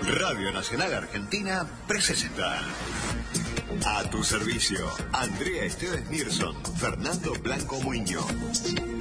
Radio Nacional Argentina presenta. A tu servicio, Andrea Esteves Mirson, Fernando Blanco Muñoz.